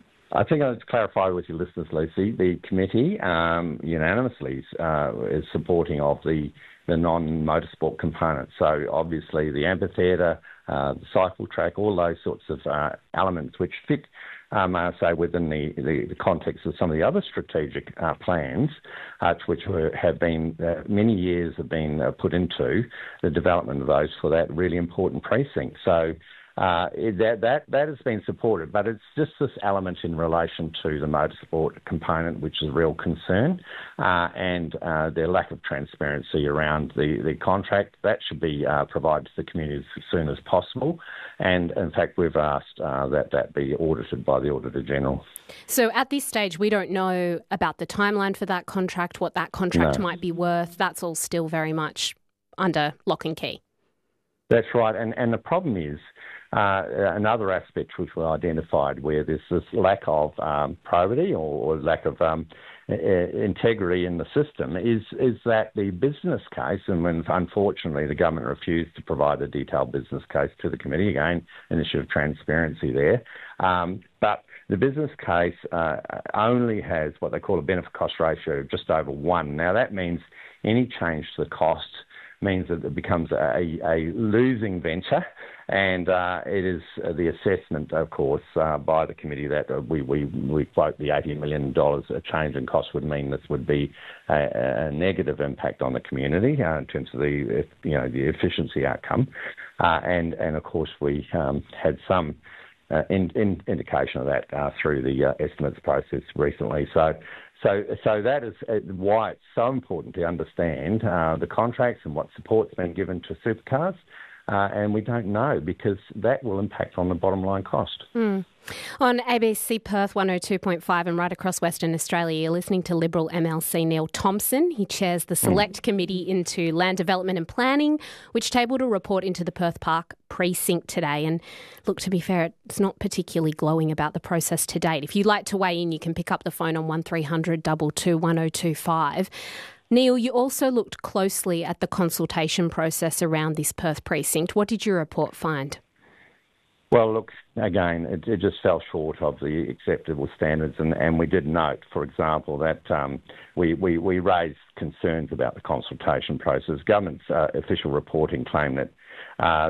I think I'd clarify with your listeners, Lucy, the committee um, unanimously uh, is supporting of the, the non-motorsport component. So obviously the amphitheatre, uh, the cycle track, all those sorts of uh, elements which fit, um, I say, within the, the, the context of some of the other strategic uh, plans, uh, which were, have been, uh, many years have been uh, put into the development of those for that really important precinct. So Uh, that that that has been supported, but it's just this element in relation to the motorsport component which is a real concern, uh, and uh, their lack of transparency around the, the contract. That should be uh, provided to the community as soon as possible, and in fact we've asked uh, that that be audited by the Auditor General. So at this stage we don't know about the timeline for that contract, what that contract No. might be worth. That's all still very much under lock and key. That's right, and and the problem is, Uh, another aspect which we identified where there's this lack of um, probity or, or lack of um, uh, integrity in the system is is that the business case, and when unfortunately the government refused to provide a detailed business case to the committee, again, an issue of transparency there, um, but the business case uh, only has what they call a benefit cost ratio of just over one. Now that means any change to the cost means that it becomes a, a losing venture, and uh, it is the assessment, of course, uh, by the committee that we, we, we quote the eighty million dollars a change in cost would mean this would be a, a negative impact on the community uh, in terms of the you know the efficiency outcome, uh, and and of course we um, had some uh, in, in indication of that uh, through the uh, estimates process recently. So. So, so that is why it's so important to understand uh, the contracts and what support's been given to supercars, uh, and we don't know because that will impact on the bottom line cost. Mm. On A B C Perth one oh two point five and right across Western Australia, you're listening to Liberal M L C Neil Thompson. He chairs the Select mm. Committee into Land Development and Planning, which tabled a report into the Perth Park precinct today. And look, to be fair, it's not particularly glowing about the process to date. If you'd like to weigh in, you can pick up the phone on one three hundred two two one oh two five. Neil, you also looked closely at the consultation process around this Perth precinct. What did your report find? Well, look, again, it, it just fell short of the acceptable standards, and, and we did note, for example, that um, we, we, we raised concerns about the consultation process. Government's uh, official reporting claimed that uh,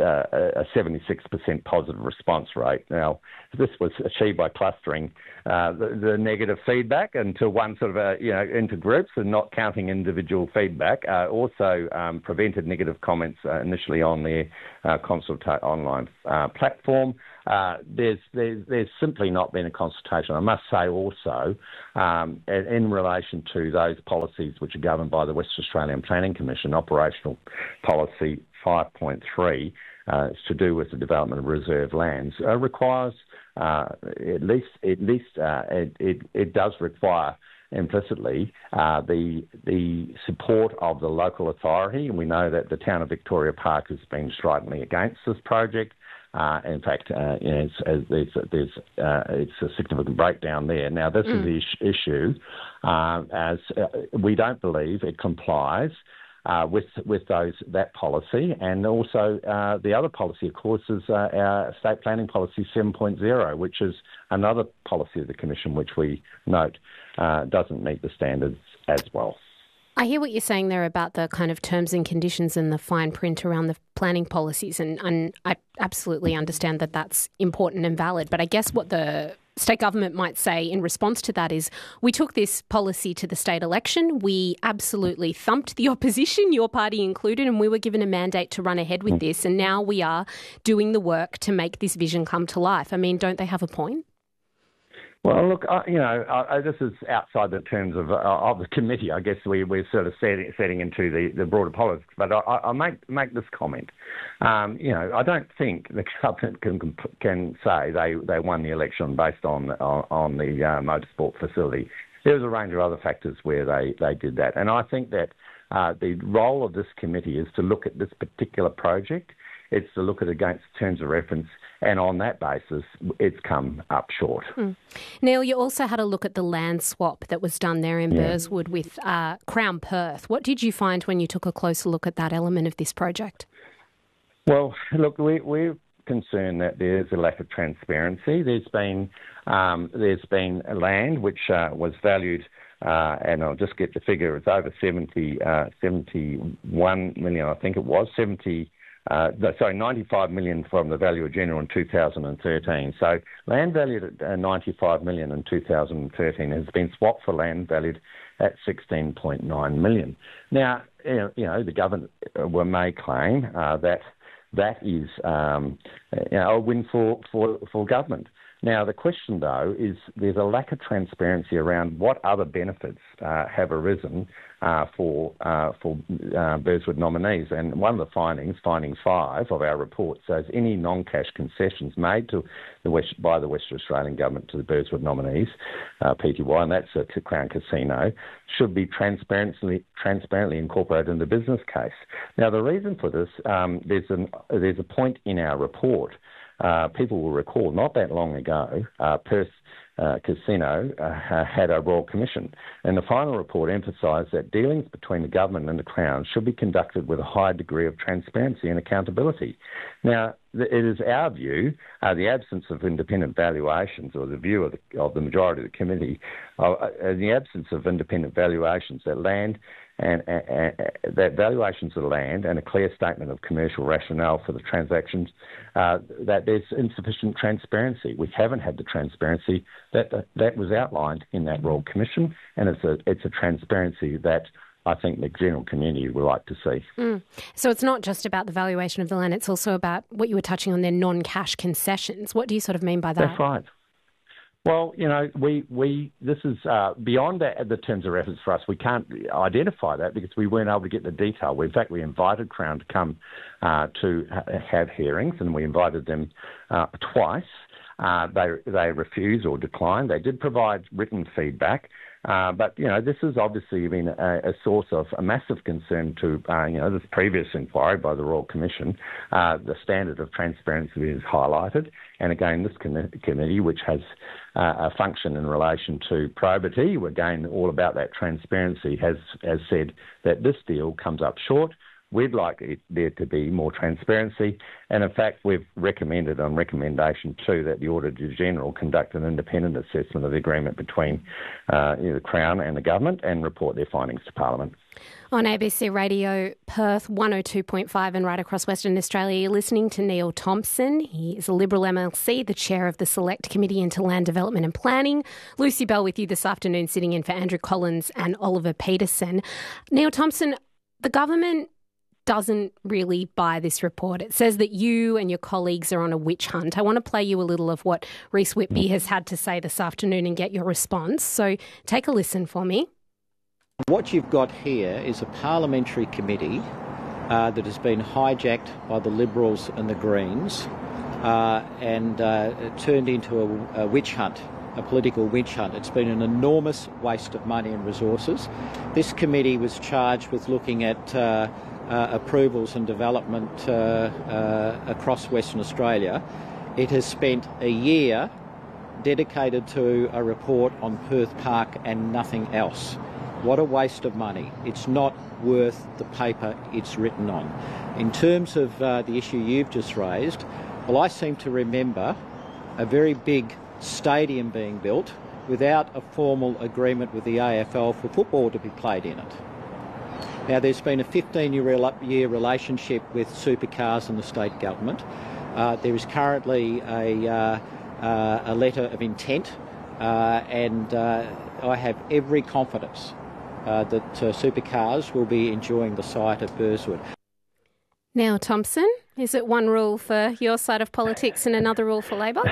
a seventy-six percent positive response rate. Now, this was achieved by clustering uh, the, the negative feedback into one sort of a, you know, into groups and not counting individual feedback. Uh, also um, prevented negative comments uh, initially on their uh, consulta- online uh, platform. Uh, there's, there's there's simply not been a consultation. I must say also, um, in, in relation to those policies which are governed by the Western Australian Planning Commission, Operational Policy five point three, uh, it's to do with the development of reserve lands, uh, requires uh, at least at least uh, it, it it does require implicitly uh, the the support of the local authority, and we know that the town of Victoria Park has been stridently against this project. Uh, in fact, uh, you know, it's, there's, there's, uh, it's a significant breakdown there. Now, this mm. is the is- issue, uh, as uh, we don't believe it complies uh, with with those that policy, and also uh, the other policy, of course, is uh, our State Planning Policy seven point oh, which is another policy of the Commission, which we note uh, doesn't meet the standards as well. I hear what you're saying there about the kind of terms and conditions and the fine print around the planning policies, and, and I absolutely understand that that's important and valid. But I guess what the state government might say in response to that is, we took this policy to the state election, we absolutely thumped the opposition, your party included, and we were given a mandate to run ahead with this, and now we are doing the work to make this vision come to life. I mean, don't they have a point? Well, look, I, you know, I, I, this is outside the terms of uh, of the committee. I guess we, we're sort of setting, setting into the, the broader politics. But I, I make make this comment. Um, you know, I don't think the government can can say they, they won the election based on on, on the uh, motorsport facility. There was a range of other factors where they, they did that. And I think that uh, the role of this committee is to look at this particular project. It's to look at it against terms of reference, and on that basis, it's come up short. Mm. Neil, you also had a look at the land swap that was done there in yeah. Burswood with uh, Crown Perth. What did you find when you took a closer look at that element of this project? Well, look, we, we're concerned that there's a lack of transparency. There's been um, there's been land which uh, was valued. Uh, and I'll just get the figure. It's over seventy, uh, seventy-one million, I think it was, seventy. Uh, sorry, ninety-five million from the Value of General in two thousand thirteen. So land valued at uh, ninety-five million in two thousand thirteen has been swapped for land valued at sixteen point nine million. Now, you know, the government may claim uh, that that is um, you know, a win for, for, for government. Now, the question, though, is there's a lack of transparency around what other benefits uh, have arisen uh, for uh, for uh, Burswood nominees. And one of the findings, finding five of our report, says any non-cash concessions made to the West, by the Western Australian Government to the Burswood nominees, uh, P T Y, and that's a Crown Casino, should be transparently transparently incorporated in the business case. Now, the reason for this, um, there's an there's a point in our report. Uh, people will recall not that long ago, uh, Perth uh, Casino uh, had a Royal Commission, and the final report emphasised that dealings between the government and the Crown should be conducted with a high degree of transparency and accountability. Now, it is our view, uh, the absence of independent valuations, or the view of the, of the majority of the committee, uh, in the absence of independent valuations, that land and, and, and that valuations of land and a clear statement of commercial rationale for the transactions, uh, that there's insufficient transparency. We haven't had the transparency that that was outlined in that Royal Commission, and it's a it's a transparency that I think the general community would like to see. Mm. So it's not just about the valuation of the land, it's also about what you were touching on, their non-cash concessions. What do you sort of mean by that? That's right. Well, you know, we, we this is uh, beyond the, the terms of reference for us. We can't identify that because we weren't able to get the detail. We, in fact, we invited Crown to come uh, to ha- have hearings, and we invited them uh, twice. Uh, they they refused or declined. They did provide written feedback. Uh, but, you know, this has obviously been a, a source of a massive concern to, uh, you know, this previous inquiry by the Royal Commission. Uh, the standard of transparency is highlighted. And again, this com- committee, which has uh, a function in relation to probity, again, all about that transparency, has, has said that this deal comes up short. We'd like it, there to be more transparency, and in fact, we've recommended on recommendation two that the Auditor General conduct an independent assessment of the agreement between uh, you know, the Crown and the Government and report their findings to Parliament. On A B C Radio Perth one oh two point five and right across Western Australia, you're listening to Neil Thompson. He is a Liberal M L C, the chair of the Select Committee into Land Development and Planning. Lucy Bell with you this afternoon, sitting in for Andrew Collins and Oliver Peterson. Neil Thompson, the government doesn't really buy this report. It says that you and your colleagues are on a witch hunt. I want to play you a little of what Reece Whitby has had to say this afternoon and get your response. So take a listen for me. What you've got here is a parliamentary committee uh, that has been hijacked by the Liberals and the Greens uh, and uh, turned into a, a witch hunt, a political witch hunt. It's been an enormous waste of money and resources. This committee was charged with looking at uh, uh, approvals and development uh, uh, across Western Australia. It has spent a year dedicated to a report on Perth Park and nothing else. What a waste of money. It's not worth the paper it's written on. In terms of uh, the issue you've just raised, well, I seem to remember a very big stadium being built without a formal agreement with the A F L for football to be played in it. Now, there's been a fifteen-year relationship with supercars and the state government. Uh, there is currently a, uh, uh, a letter of intent, uh, and uh, I have every confidence Uh, that uh, supercars will be enjoying the site of Burswood. Now, Thompson, is it one rule for your side of politics and another rule for Labor?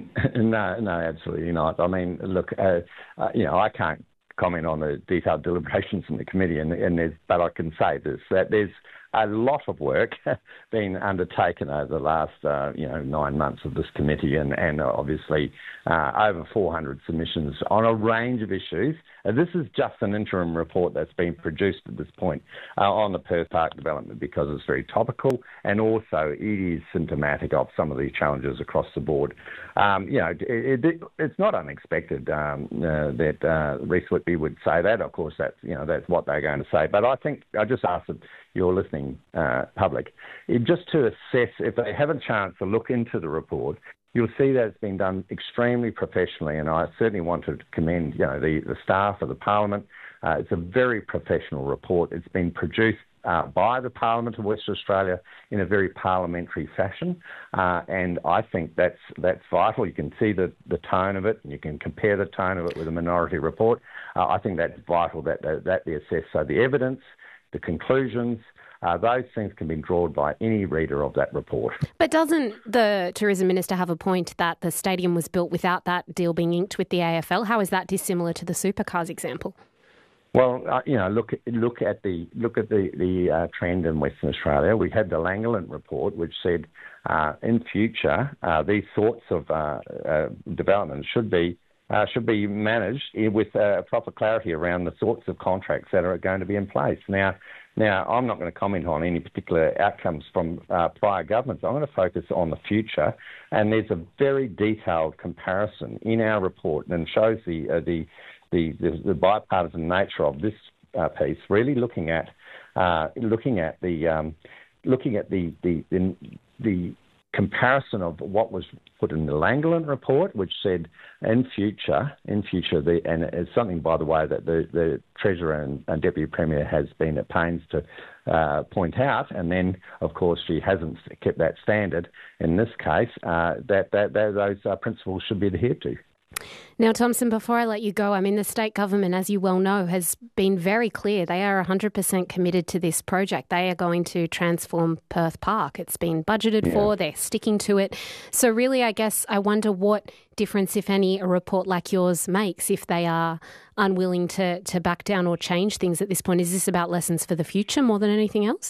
no, no, absolutely not. I mean, look, uh, uh, you know, I can't comment on the detailed deliberations in the committee, and, and there's, but I can say this, that there's a lot of work been undertaken over the last, uh, you know, nine months of this committee, and, and obviously uh, over four hundred submissions on a range of issues. Uh, this is just an interim report that's been produced at this point uh, on the Perth Park development because it's very topical, and also it is symptomatic of some of the challenges across the board. Um, you know, it, it, it's not unexpected um, uh, that uh, Reece Whitby would say that. Of course, that's, you know, that's what they're going to say. But I think I just ask that your listening uh, public, it, just to assess, if they have a chance to look into the report, you'll see that it's been done extremely professionally, and I certainly want to commend, you know, the, the staff of the Parliament. Uh, it's a very professional report. It's been produced uh, by the Parliament of Western Australia in a very parliamentary fashion, uh, and I think that's that's vital. You can see the, the tone of it, and you can compare the tone of it with a minority report. Uh, I think that's vital that that be assessed. So the evidence, the conclusions, Uh, those things can be drawn by any reader of that report. But doesn't the Tourism Minister have a point that the stadium was built without that deal being inked with the A F L? How is that dissimilar to the supercars example? Well, uh, you know, look look at the look at the the uh, trend in Western Australia. We had the Langland report, which said uh, in future uh, these sorts of uh, uh, developments should be uh, should be managed with uh, proper clarity around the sorts of contracts that are going to be in place. Now. Now, I'm not going to comment on any particular outcomes from uh, prior governments. I'm going to focus on the future, and there's a very detailed comparison in our report, and shows the uh, the, the, the the bipartisan nature of this uh, piece. Really looking at uh, looking at the um, looking at the the, the the comparison of what was put in the Langland report, which said in future, in future, the, and it's something, by the way, that the, the Treasurer and, and Deputy Premier has been at pains to uh, point out, and then, of course, she hasn't kept that standard in this case, uh, that, that, that those uh, principles should be adhered to. Now, Thompson, before I let you go, I mean, the state government, as you well know, has been very clear. They are one hundred percent committed to this project. They are going to transform Perth Park. It's been budgeted yeah. for. They're sticking to it. So really, I guess I wonder what difference, if any, a report like yours makes if they are unwilling to, to back down or change things at this point. Is this about lessons for the future more than anything else?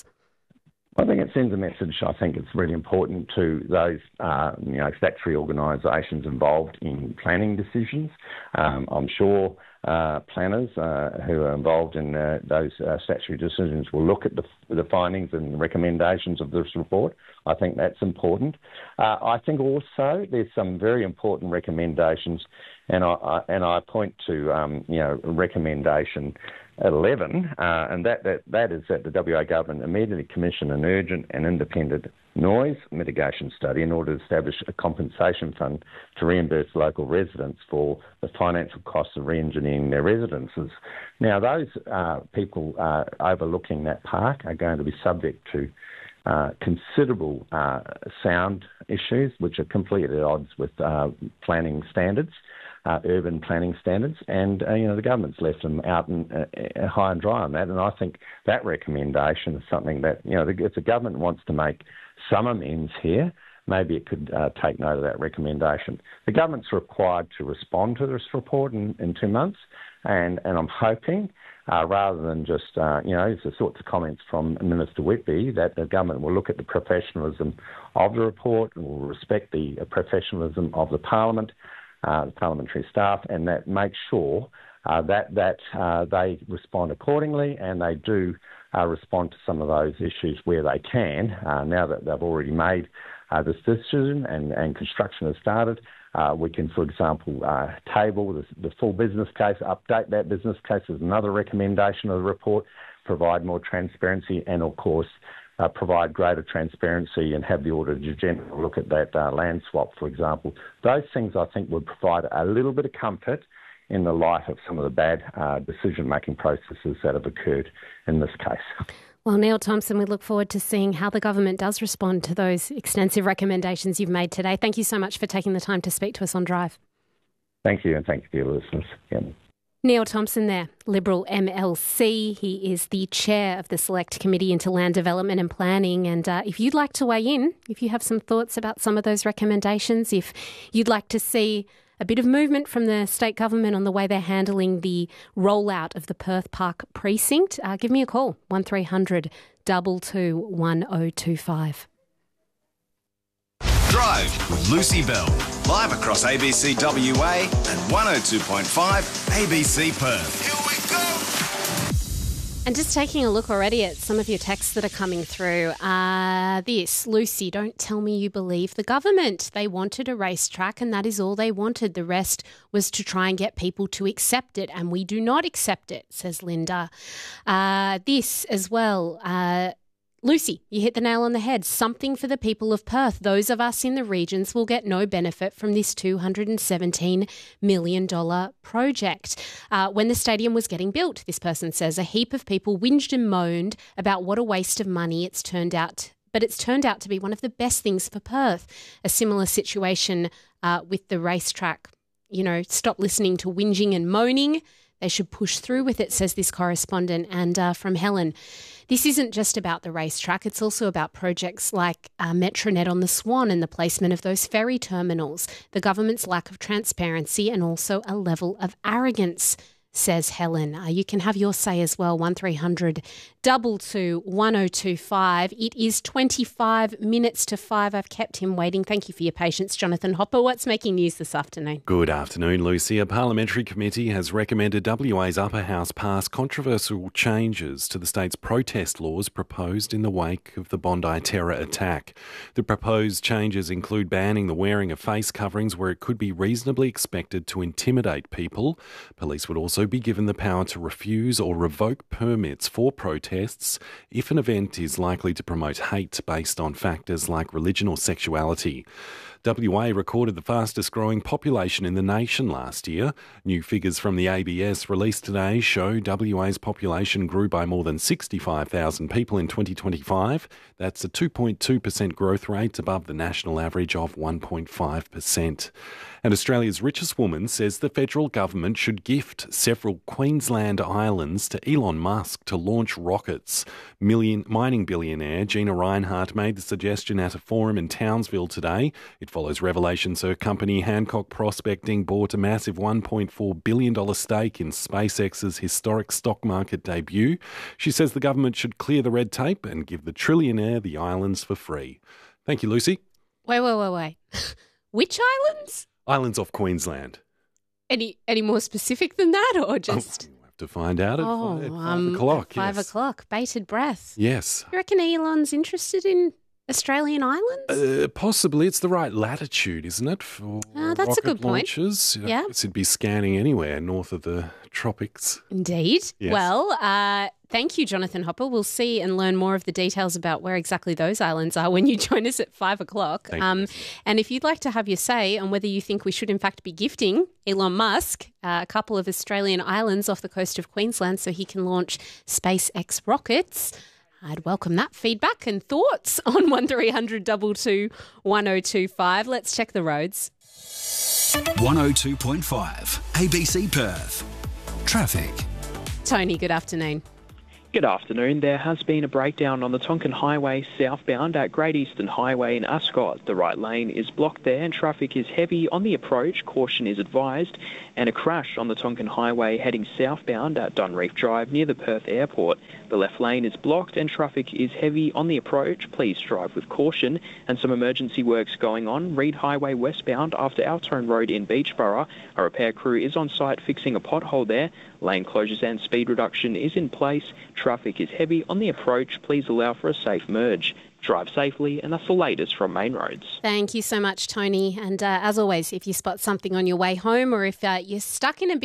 I think it sends a message. I think it's really important to those, uh, you know, statutory organisations involved in planning decisions. Um, I'm sure uh, planners uh, who are involved in uh, those uh, statutory decisions will look at the, the findings and recommendations of this report. I think that's important. Uh, I think also there's some very important recommendations, and I, I and I point to um, you know recommendation at eleven, uh, and that, that, that is that the W A government immediately commission an urgent and independent noise mitigation study in order to establish a compensation fund to reimburse local residents for the financial costs of re-engineering their residences. Now, those uh, people uh, overlooking that park are going to be subject to uh, considerable uh, sound issues, which are completely at odds with uh, planning standards. Uh, urban planning standards, and uh, you know the government's left them out and uh, high and dry on that. And I think that recommendation is something that you know the, if the government wants to make some amends here, maybe it could uh, take note of that recommendation. The government's required to respond to this report in, in two months, and and I'm hoping. Uh, rather than just, uh, you know, the sorts of comments from Minister Whitby, that the government will look at the professionalism of the report, and will respect the uh, professionalism of the Parliament, Uh, the parliamentary staff, and that make sure uh, that that uh, they respond accordingly, and they do uh, respond to some of those issues where they can. Uh, now that they've already made uh, this decision and, and construction has started, uh, we can, for example, uh, table the, the full business case, update that business case as another recommendation of the report, provide more transparency, and of course Uh, provide greater transparency and have the Auditor General look at that uh, land swap, for example. Those things, I think, would provide a little bit of comfort in the light of some of the bad uh, decision-making processes that have occurred in this case. Well, Neil Thompson, we look forward to seeing how the government does respond to those extensive recommendations you've made today. Thank you so much for taking the time to speak to us on Drive. Thank you, and thank you to your listeners. Yeah. Neil Thompson there, Liberal M L C. He is the chair of the Select Committee into Land Development and Planning. And uh, if you'd like to weigh in, if you have some thoughts about some of those recommendations, if you'd like to see a bit of movement from the state government on the way they're handling the rollout of the Perth Park precinct, uh, give me a call, one three hundred, two two one oh two five. Drive with Lucy Bell, live across A B C W A and one oh two point five A B C Perth. Here we go! And just taking a look already at some of your texts that are coming through. Uh, this, Lucy, don't tell me you believe the government. They wanted a racetrack and that is all they wanted. The rest was to try and get people to accept it, and we do not accept it, says Linda. Uh, this as well, uh, Lucy, you hit the nail on the head. Something for the people of Perth. Those of us in the regions will get no benefit from this two hundred seventeen million dollars project. Uh, when the stadium was getting built, this person says, a heap of people whinged and moaned about what a waste of money it's turned out. But it's turned out to be one of the best things for Perth. A similar situation uh, with the racetrack. You know, stop listening to whinging and moaning. They should push through with it, says this correspondent. And uh, from Helen, this isn't just about the racetrack. It's also about projects like uh, Metronet on the Swan and the placement of those ferry terminals, the government's lack of transparency and also a level of arrogance, says Helen. Uh, you can have your say as well, one three hundred, two two one oh two five. It is twenty-five minutes to five. I've kept him waiting. Thank you for your patience, Jonathan Hopper. What's making news this afternoon? Good afternoon, Lucy. A parliamentary committee has recommended W A's upper house pass controversial changes to the state's protest laws proposed in the wake of the Bondi terror attack. The proposed changes include banning the wearing of face coverings where it could be reasonably expected to intimidate people. Police would also be given the power to refuse or revoke permits for protests if an event is likely to promote hate based on factors like religion or sexuality. W A recorded the fastest growing population in the nation last year. New figures from the A B S released today show W A's population grew by more than sixty-five thousand people in twenty twenty-five. That's a two point two percent growth rate above the national average of one point five percent. And Australia's richest woman says the federal government should gift several Queensland islands to Elon Musk to launch rockets. Million, mining billionaire Gina Rinehart made the suggestion at a forum in Townsville today. It follows revelations her company Hancock Prospecting bought a massive one point four billion dollars stake in SpaceX's historic stock market debut. She says the government should clear the red tape and give the trillionaire the islands for free. Thank you, Lucy. Wait, wait, wait, wait. Which islands? Islands off Queensland. Any any more specific than that, or just... Oh, we'll have to find out at, oh, five, at five um, o'clock. Five yes. o'clock, bated breath. Yes. You reckon Elon's interested in Australian islands? Uh, possibly. It's the right latitude, isn't it, for uh, that's a good launches? point. Yeah. I guess it'd be scanning anywhere north of the tropics. Indeed. Yes. Well, uh, thank you, Jonathan Hopper. We'll see and learn more of the details about where exactly those islands are when you join us at five o'clock. Thank um, you. And if you'd like to have your say on whether you think we should in fact be gifting Elon Musk uh, a couple of Australian islands off the coast of Queensland so he can launch SpaceX rockets, I'd welcome that feedback and thoughts on one three hundred two two one oh two five. Let's check the roads. one oh two point five A B C Perth. Traffic. Tony, good afternoon. Good afternoon. There has been a breakdown on the Tonkin Highway southbound at Great Eastern Highway in Ascot. The right lane is blocked there and traffic is heavy on the approach. Caution is advised. And a crash on the Tonkin Highway heading southbound at Dunreef Drive near the Perth Airport. The left lane is blocked and traffic is heavy on the approach. Please drive with caution. And some emergency works going on. Reed Highway westbound after Altone Road in Beachborough. A repair crew is on site fixing a pothole there. Lane closures and speed reduction is in place. Traffic is heavy on the approach. Please allow for a safe merge. Drive safely, and that's the latest from Main Roads. Thank you so much, Tony. And uh, as always, if you spot something on your way home or if uh, you're stuck in a